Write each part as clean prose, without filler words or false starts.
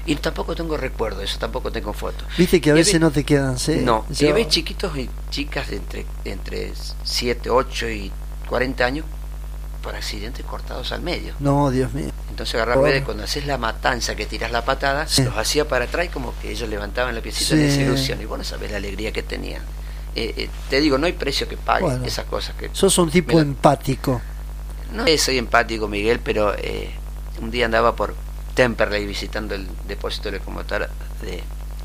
Y tampoco tengo recuerdo de eso, tampoco tengo fotos. Viste que a veces no te quedan, ¿sí? No, y ves chiquitos y chicas entre 7, 8 y 40 años por accidentes cortados al medio. No, Dios mío. Entonces agarrarme cuando haces la matanza, que tiras la patada, los hacía para atrás y como que ellos levantaban la piecita de desilusión. Y vos no sabés la alegría que tenían. Te digo, no hay precio que pague esas cosas. Que sos un tipo empático. No soy empático, Miguel, pero un día andaba por Temperley visitando el depósito de locomotora de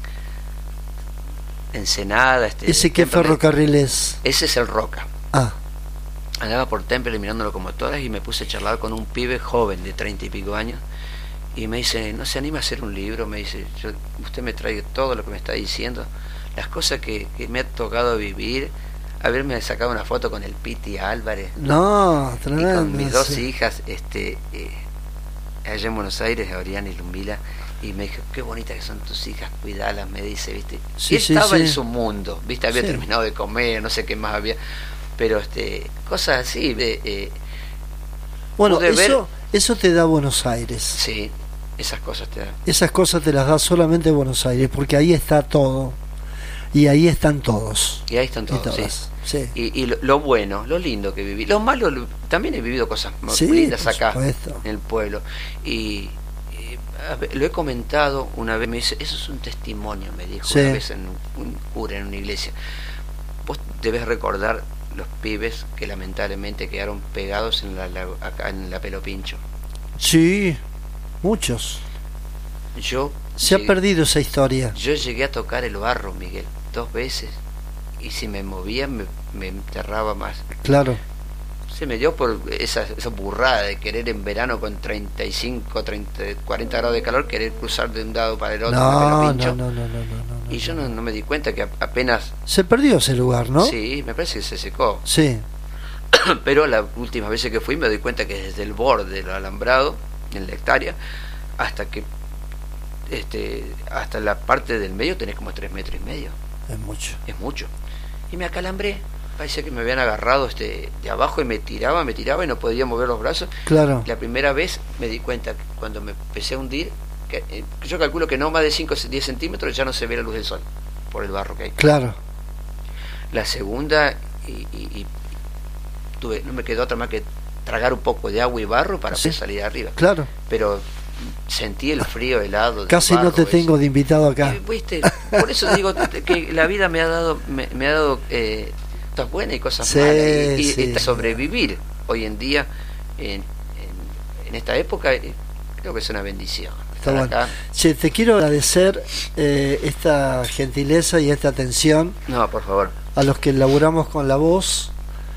Ensenada. ¿Ese qué ferrocarril es? Ese es el Roca. Ah. Andaba por Temperley mirando locomotoras y me puse a charlar con un pibe joven de 30 y pico años y me dice, ¿no se anima a hacer un libro? Me dice, usted me trae todo lo que me está diciendo, las cosas que me ha tocado vivir, haberme sacado una foto con el Piti Álvarez. No, tremendo. Y con mis dos hijas, allá en Buenos Aires, Oriana y Lumbila, y me dijo, qué bonitas que son tus hijas, cuidalas, me dice, ¿viste? Sí, y estaba en su mundo, ¿viste? Había terminado de comer, no sé qué más había, pero cosas así. Bueno, eso te da Buenos Aires. Sí, esas cosas te dan. Esas cosas te las da solamente Buenos Aires, porque ahí está todo. Y ahí están todos. Y ahí están todos, sí. Y lo bueno, lo lindo que viví. Lo malo, también he vivido cosas más lindas acá, supuesto, en el pueblo. Y lo he comentado una vez, me dice, eso es un testimonio, me dijo una vez en un cura en una iglesia. Vos debes recordar los pibes que lamentablemente quedaron pegados acá en la Pelo Pincho. Sí, muchos. Se ha perdido esa historia. Yo llegué a tocar el barro, Miguel, 2 veces, y si me movía me enterraba más. Claro. Se me dio por esa burrada de querer en verano con 40 grados de calor, querer cruzar de un lado para el otro. No. Y yo no me di cuenta que apenas... Se perdió ese lugar, ¿no? Sí, me parece que se secó. Sí. Pero las últimas veces que fui me doy cuenta que desde el borde del alambrado, en la hectárea, hasta que hasta la parte del medio tenés como 3,5 metros. Es mucho. Y me acalambré. Parecía que me habían agarrado de abajo y me tiraba y no podía mover los brazos. Claro. La primera vez me di cuenta que cuando me empecé a hundir, que yo calculo que no más de 5 o 10 centímetros ya no se ve la luz del sol por el barro que hay. Claro. La segunda, y no me quedó otra más que tragar un poco de agua y barro para poder salir de arriba. Claro. Pero sentí el frío helado. Casi no te tengo de invitado acá. ¿Viste? Por eso digo que la vida me ha dado cosas buenas y cosas malas. Y sobrevivir hoy en día en esta época creo que es una bendición. Está bueno. Acá. Che, te quiero agradecer esta gentileza y esta atención. No, por favor. A los que laburamos con la voz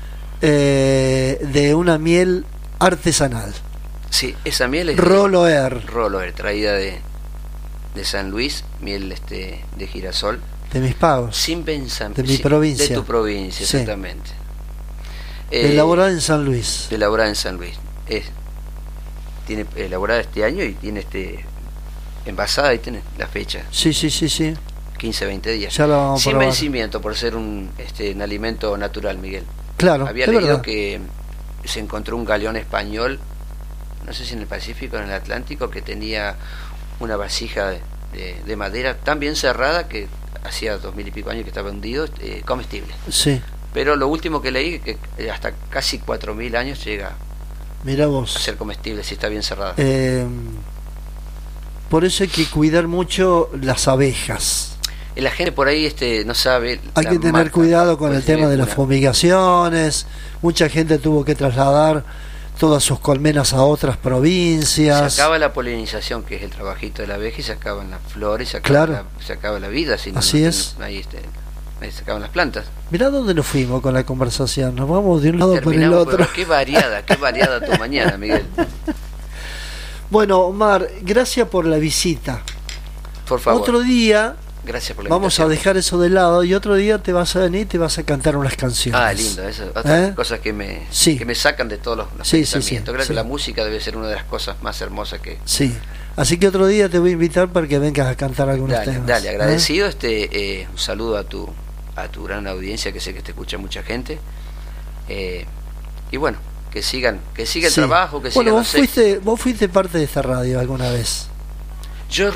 de una miel artesanal. Sí, esa miel es Roloer, traída de San Luis, miel de girasol. De mis pagos. Sin pensar. De mi provincia. De tu provincia, exactamente. Elaborada en San Luis. Elaborada en San Luis. Tiene elaborada este año y tiene envasada y tiene la fecha. Sí. 15, 20 días. Ya lo vamos a sin probar. vencimiento, por ser un alimento natural, Miguel. Claro. Había leído que se encontró un galeón español, no sé si en el Pacífico o en el Atlántico, que tenía una vasija de madera tan bien cerrada que hacía 2000 y pico años que estaba hundido, comestible. Sí. Pero lo último que leí, que hasta casi 4000 años llega Mirá vos. a ser comestible si está bien cerrada. Por eso hay que cuidar mucho las abejas. La gente por ahí no sabe. Hay que tener cuidado con el tema de las fumigaciones. Mucha gente tuvo que trasladar todas sus colmenas a otras provincias. Se acaba la polinización, que es el trabajito de la abeja, y se acaban las flores, se acaba la vida. Así es. Ahí se acaban las plantas. Mirá dónde nos fuimos con la conversación. Nos vamos de un lado para el otro. Qué variada tu mañana, Miguel. Bueno, Omar, gracias por la visita. Por favor. Otro día gracias por la vamos a dejar eso de lado y otro día te vas a venir y te vas a cantar unas canciones. Ah, lindo, eso, otras cosas que me sacan de todos los pensamientos. Creo que la música debe ser una de las cosas más hermosas que... Sí, así que otro día te voy a invitar para que vengas a cantar algunos temas. Dale, agradecido. Un saludo a tu gran audiencia, que sé que te escucha mucha gente. Y bueno, que siga el trabajo, que sigan los vos fuiste parte de esta radio alguna vez.